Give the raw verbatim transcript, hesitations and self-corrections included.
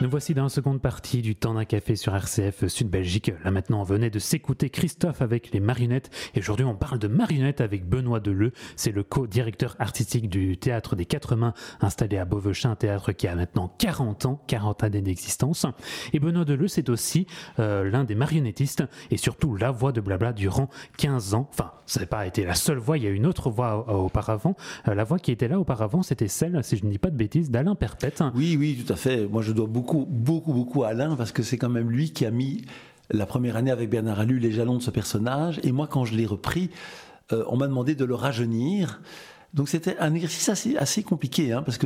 Nous voici dans la seconde partie du temps d'un café sur R C F Sud Belgique. Là maintenant, on venait de s'écouter Christophe avec les marionnettes. Et aujourd'hui, on parle de marionnettes avec Benoît Deleu. C'est le co-directeur artistique du Théâtre des Quatre Mains, installé à Beauvechain, un théâtre qui a maintenant quarante ans, quarante années d'existence. Et Benoît Deleu, c'est aussi euh, l'un des marionnettistes et surtout la voix de Blabla durant quinze ans. Enfin, ça n'a pas été la seule voix, il y a une autre voix euh, auparavant. Euh, la voix qui était là auparavant, c'était celle, si je ne dis pas de bêtises, d'Alain Perpète. Oui, oui, tout à fait. Moi, je dois beaucoup Beaucoup, beaucoup, beaucoup à Alain, parce que c'est quand même lui qui a mis la première année avec Bernard Alu les jalons de ce personnage. Et moi, quand je l'ai repris, euh, on m'a demandé de le rajeunir. Donc c'était un exercice assez, assez compliqué, hein, parce que